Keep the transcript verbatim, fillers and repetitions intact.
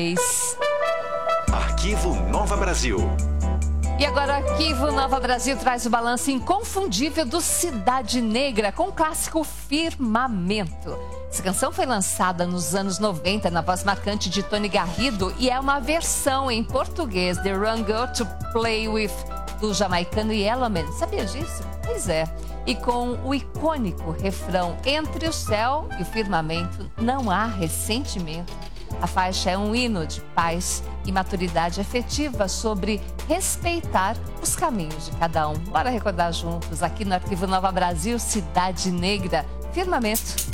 Arquivo Nova Brasil. E agora, Arquivo Nova Brasil traz o balanço inconfundível do Cidade Negra com o clássico Firmamento. Essa canção foi lançada nos anos noventa na voz marcante de Tony Garrido e é uma versão em português de Run Girl to Play With do jamaicano Yellowman. Sabia disso? Pois é. E com o icônico refrão Entre o céu e o firmamento não há ressentimento. A faixa é um hino de paz e maturidade afetiva sobre respeitar os caminhos de cada um. Bora recordar juntos aqui no Arquivo Nova Brasil, Cidade Negra, Firmamento.